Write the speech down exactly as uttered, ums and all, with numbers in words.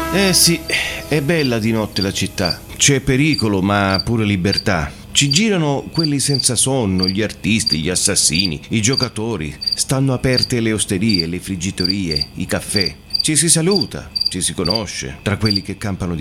Eh sì, è bella di notte la città. C'è pericolo, ma pure libertà. Ci girano quelli senza sonno, gli artisti, gli assassini, i giocatori. Stanno aperte le osterie, le friggitorie, i caffè. Ci si saluta, ci si conosce, tra quelli che campano di